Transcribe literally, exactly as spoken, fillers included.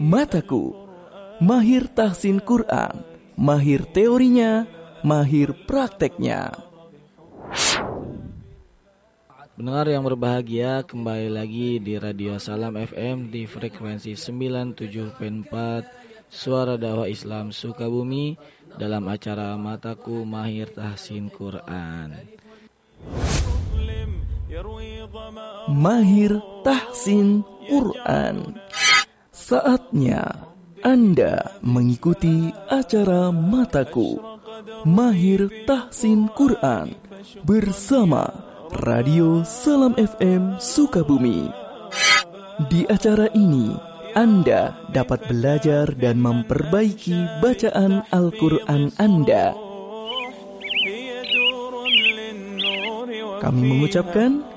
Mataku, mahir tahsin Quran, mahir teorinya, mahir prakteknya. Pendengar yang berbahagia, kembali lagi di Radio Salam F M di frekuensi sembilan puluh tujuh koma empat Suara Dakwah Islam Sukabumi dalam acara Mataku Mahir Tahsin Quran. Mahir Tahsin Quran. Saatnya Anda mengikuti acara Mataku Mahir Tahsin Quran bersama Radio Salam F M Sukabumi. Di acara ini, Anda dapat belajar dan memperbaiki bacaan Al-Quran Anda. Kami mengucapkan